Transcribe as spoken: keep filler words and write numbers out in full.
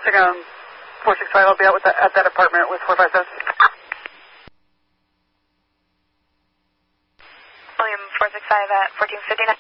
Pentagon four six five, I'll be out with that, at that apartment with four five seven. William four six five at fourteen fifty-nine.